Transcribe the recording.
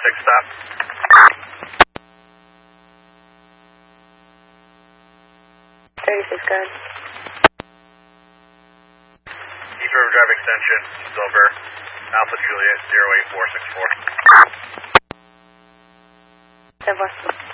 stop. Good. East River Drive extension, Silver, Alpha Juliet 08464. Silver.